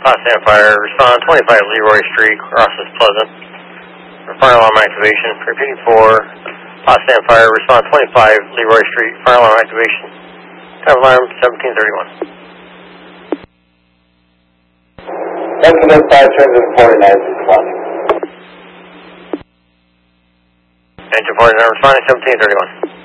Potsdam Fire, respond 25 Leroy Street, Rouse's Pleasant. Fire alarm activation. Repeating for Potsdam Fire, respond 25 Leroy Street, fire alarm activation. Time alarm 1731. Sensitive 549 responding. Engine 49 responding 1731.